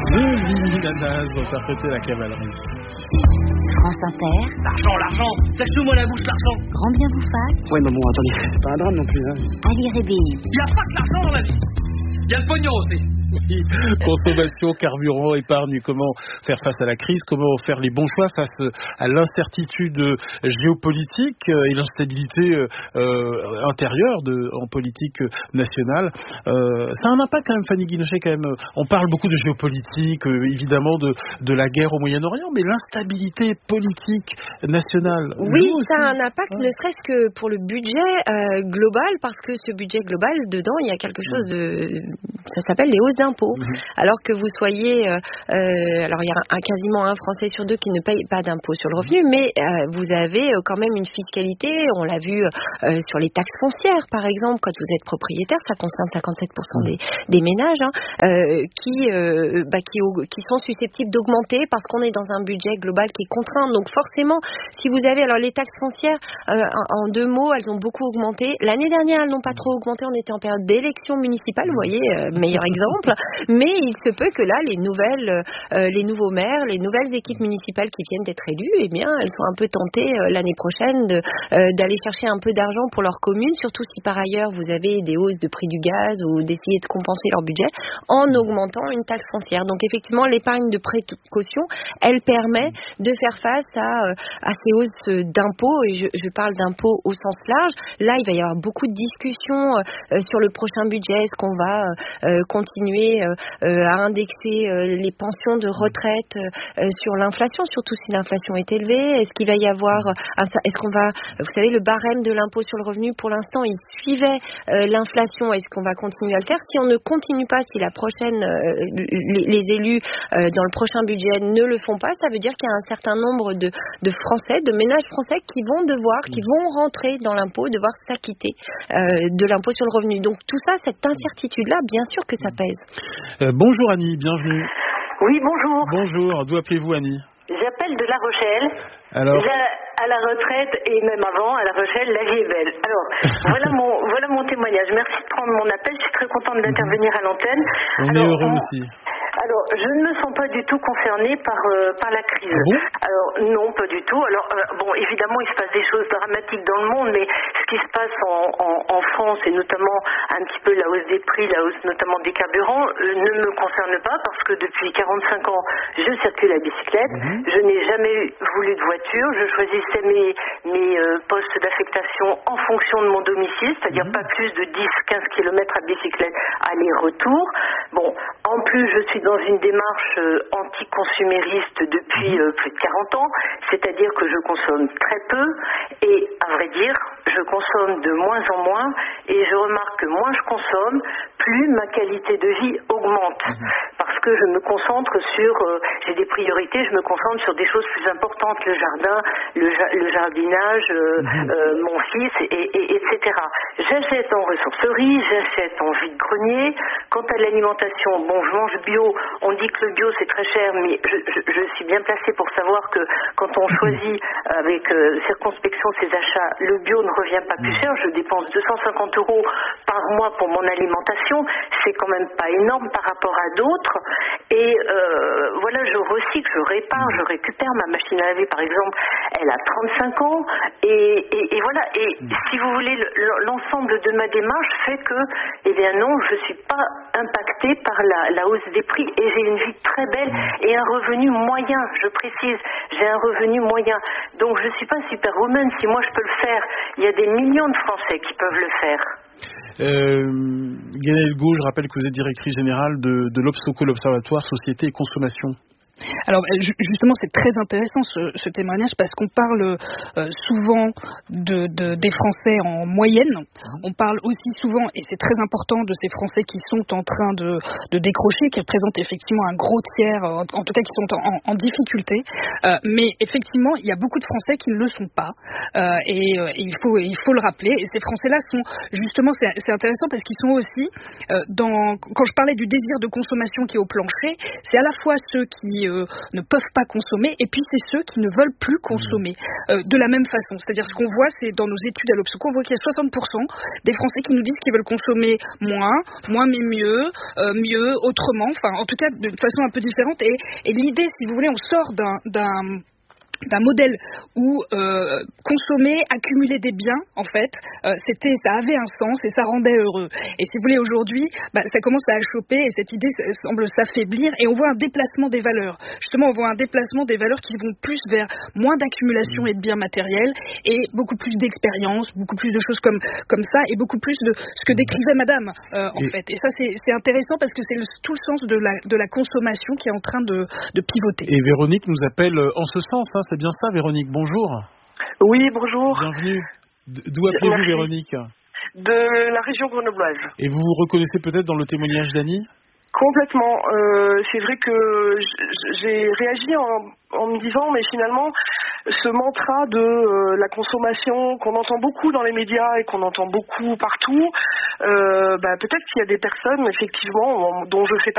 Lily Nanaz, interprété La Cavalerie. France Inter. L'argent, lâche-moi la bouche, l'argent. Grand bien vous fasse. Ouais, non, bon, attendez, c'est pas un drame non plus, hein. Ali Réveil. Il n'y a pas que l'argent dans la vie. Il y a le pognon aussi. Oui, consommation, carburant, épargne, comment faire face à la crise, comment faire les bons choix face à l'incertitude géopolitique et l'instabilité intérieure en politique nationale. Ça a un impact quand même, Fanny Guinochet, quand même. On parle beaucoup de géopolitique, évidemment de la guerre au Moyen-Orient, mais l'instabilité politique nationale. Oui, ça a un impact, ne serait-ce que pour le budget global, parce que ce budget global, dedans, il y a quelque chose ça s'appelle les hausses d'impôts. Alors que vous soyez, alors il y a quasiment un Français sur deux qui ne paye pas d'impôts sur le revenu, mais vous avez quand même une fiscalité, on l'a vu sur les taxes foncières par exemple, quand vous êtes propriétaire, ça concerne 57% des ménages qui sont susceptibles d'augmenter parce qu'on est dans un budget global qui est contraint. Donc forcément, si vous avez, alors les taxes foncières, en deux mots, elles ont beaucoup augmenté. L'année dernière, elles n'ont pas trop augmenté, on était en période d'élection municipale, vous voyez, meilleur exemple. Mais il se peut que là, les nouveaux maires, les nouvelles équipes municipales qui viennent d'être élues, eh bien, elles sont un peu tentées l'année prochaine d'aller chercher un peu d'argent pour leur commune, surtout si par ailleurs vous avez des hausses de prix du gaz ou d'essayer de compenser leur budget en augmentant une taxe foncière. Donc effectivement, l'épargne de précaution, elle permet de faire face à ces hausses d'impôts, et je parle d'impôts au sens large. Là, il va y avoir beaucoup de discussions sur le prochain budget. Est-ce qu'on va continuer à indexer les pensions de retraite sur l'inflation, surtout si l'inflation est élevée? Est-ce qu'il va y avoir vous savez, le barème de l'impôt sur le revenu, pour l'instant, il suivait l'inflation. Est-ce qu'on va continuer à le faire? Si on ne continue pas, si la prochaine, les élus dans le prochain budget ne le font pas, ça veut dire qu'il y a un certain nombre de Français, de ménages français qui vont rentrer dans l'impôt, devoir s'acquitter de l'impôt sur le revenu. Donc tout ça, cette incertitude-là, bien sûr que ça pèse. Bonjour Annie, bienvenue. Oui, bonjour. Bonjour, d'où appelez-vous Annie? J'appelle de La Rochelle. Alors À la retraite et même avant, à La Rochelle, la vie est belle. Alors, voilà mon témoignage. Merci de prendre mon appel. Je suis très contente d'intervenir à l'antenne. On est heureux aussi. Alors, je ne me sens pas du tout concernée par la crise. Ah bon? Alors, non, pas du tout. Alors, bon, évidemment, il se passe des choses dramatiques dans le monde, mais ce qui se passe en France, et notamment un petit peu la hausse des prix, la hausse notamment des carburants, ne me concerne pas, parce que depuis 45 ans, je circule à bicyclette. Je n'ai jamais voulu de voiture. Je choisissais mes postes d'affectation en fonction de mon domicile, c'est-à-dire pas plus de 10-15 km à bicyclette aller-retour. Bon, en plus, je suis dans une démarche anticonsumériste depuis plus de 40 ans, c'est-à-dire que je consomme très peu et, à vrai dire, je consomme de moins en moins, et je remarque que moins je consomme, plus ma qualité de vie augmente. Parce que je me concentre sur, j'ai des priorités, je me concentre sur des choses plus importantes, le jardin, le jardinage, mon fils, etc. J'achète en ressourcerie, j'achète en vide-grenier. Quant à l'alimentation, bon, je mange bio. On dit que le bio c'est très cher, mais je suis bien placée pour savoir que quand on choisit avec circonspection ses achats, le bio ne revient pas plus cher. Je dépense 250 € par mois pour mon alimentation. C'est quand même pas énorme par rapport à d'autres. Et voilà, je recycle, je répare, je récupère ma machine à laver, par exemple. Elle a 35 ans. Et voilà. Et si vous voulez, l'ensemble de ma démarche fait que, eh bien non, je suis pas impactée par la hausse des prix, et j'ai une vie très belle et un revenu moyen, je précise, j'ai un revenu moyen. Donc je suis pas superwoman. Si moi je peux le faire, il y a des millions de Français qui peuvent le faire. Gaëlle Gaud, je rappelle que vous êtes directrice générale de l'Obsoco, l'Observatoire Société et Consommation. Alors justement, c'est très intéressant ce témoignage, parce qu'on parle souvent des Français en moyenne. On parle aussi souvent, et c'est très important, de ces Français qui sont en train de décrocher, qui représentent effectivement un gros tiers, en tout cas qui sont en difficulté. Mais effectivement, il y a beaucoup de Français qui ne le sont pas, et il faut le rappeler. Et ces Français-là sont justement, c'est intéressant parce qu'ils sont aussi quand je parlais du désir de consommation qui est au plancher, c'est à la fois ceux qui ne peuvent pas consommer, et puis c'est ceux qui ne veulent plus consommer de la même façon. C'est-à-dire ce qu'on voit, c'est dans nos études à l'Obsco, on voit qu'il y a 60% des Français qui nous disent qu'ils veulent consommer moins mais mieux, autrement, enfin en tout cas d'une façon un peu différente. Et l'idée, si vous voulez, on sort d'un modèle où consommer, accumuler des biens, en fait, ça avait un sens et ça rendait heureux. Et si vous voulez, aujourd'hui, ça commence à choper et cette idée semble s'affaiblir et on voit un déplacement des valeurs. Justement, on voit un déplacement des valeurs qui vont plus vers moins d'accumulation et de biens matériels et beaucoup plus d'expérience, beaucoup plus de choses comme ça et beaucoup plus de ce que décrivait Madame, en fait. Et ça, c'est intéressant parce que c'est tout le sens de la consommation qui est en train de pivoter. Et Véronique nous appelle en ce sens, hein. C'est bien ça, Véronique. Bonjour. Oui, bonjour. Bienvenue. D'où appelez-vous, Véronique? De la région grenobloise. Et vous vous reconnaissez peut-être dans le témoignage d'Annie? Complètement. C'est vrai que j'ai réagi en me disant, mais finalement, ce mantra de la consommation qu'on entend beaucoup dans les médias et qu'on entend beaucoup partout, peut-être qu'il y a des personnes, effectivement, dont je fais